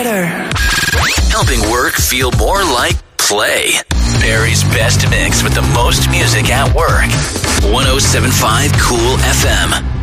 better. Helping work feel more like play. Barry's best mix with the most music at work. 107.5 Cool FM.